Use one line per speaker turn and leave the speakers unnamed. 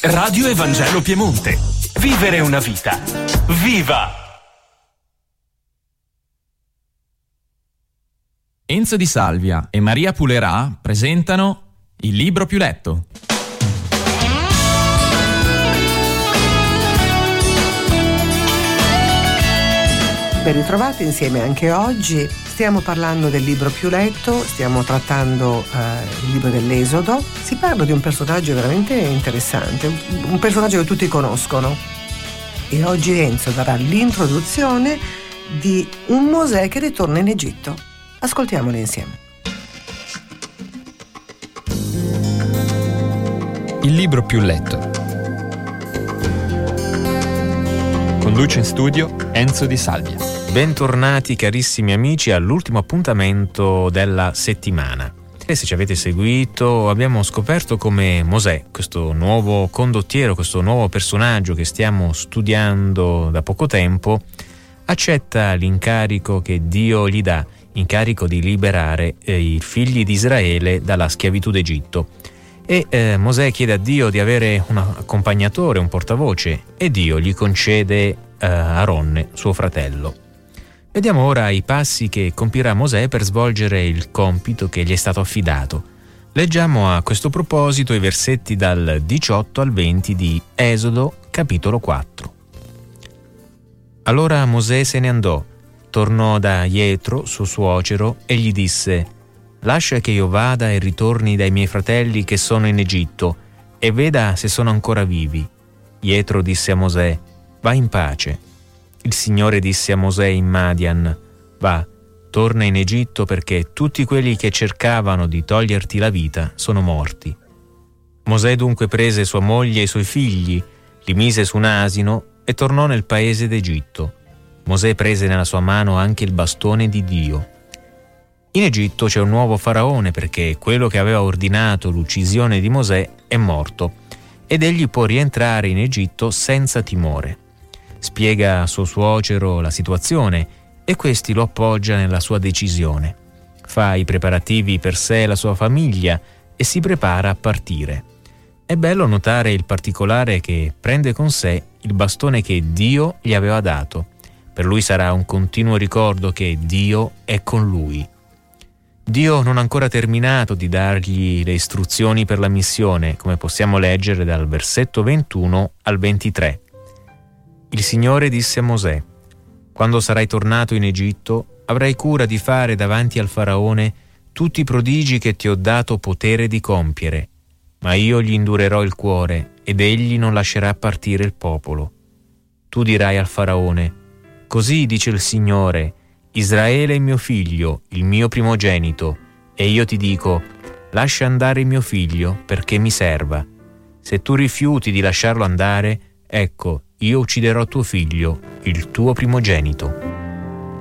Radio Evangelo Piemonte. Vivere una vita. Viva!
Enzo Di Salvia e Maria Pulerà presentano Il libro più letto.
Ben ritrovati insieme anche oggi. Stiamo parlando del libro più letto, stiamo trattando il libro dell'Esodo. Si parla di un personaggio veramente interessante, un personaggio che tutti conoscono. E oggi Enzo darà l'introduzione di un Mosè che ritorna in Egitto. Ascoltiamolo insieme.
Il libro più letto. Conduce in studio Enzo Di Salvia.
Bentornati carissimi amici all'ultimo appuntamento della settimana. E se ci avete seguito abbiamo scoperto come Mosè, questo nuovo condottiero, questo nuovo personaggio che stiamo studiando da poco tempo, accetta l'incarico che Dio gli dà, incarico di liberare i figli di Israele dalla schiavitù d'Egitto. E Mosè chiede a Dio di avere un accompagnatore, un portavoce, e Dio gli concede Aronne, suo fratello. Vediamo ora i passi che compirà Mosè per svolgere il compito che gli è stato affidato. Leggiamo a questo proposito i versetti dal 18 al 20 di Esodo, capitolo 4. Allora Mosè se ne andò, tornò da Jetro, suo suocero, e gli disse: «Lascia che io vada e ritorni dai miei fratelli che sono in Egitto, e veda se sono ancora vivi». Jetro disse a Mosè: «Va in pace». Il Signore disse a Mosè in Madian: «Va, torna in Egitto, perché tutti quelli che cercavano di toglierti la vita sono morti». Mosè dunque prese sua moglie e i suoi figli, li mise su un asino e tornò nel paese d'Egitto. Mosè prese nella sua mano anche il bastone di Dio. In Egitto c'è un nuovo faraone, perché quello che aveva ordinato l'uccisione di Mosè è morto, ed egli può rientrare in Egitto senza timore. Spiega a suo suocero la situazione e questi lo appoggia nella sua decisione. Fa i preparativi per sé e la sua famiglia e si prepara a partire. È bello notare il particolare che prende con sé il bastone che Dio gli aveva dato. Per lui sarà un continuo ricordo che Dio è con lui. Dio non ha ancora terminato di dargli le istruzioni per la missione, come possiamo leggere dal versetto 21 al 23. Il Signore disse a Mosè: «Quando sarai tornato in Egitto, avrai cura di fare davanti al faraone tutti i prodigi che ti ho dato potere di compiere, ma io gli indurerò il cuore ed egli non lascerà partire il popolo. Tu dirai al faraone: così dice il Signore, Israele è mio figlio, il mio primogenito, e io ti dico: lascia andare il mio figlio perché mi serva. Se tu rifiuti di lasciarlo andare, ecco, io ucciderò tuo figlio, il tuo primogenito».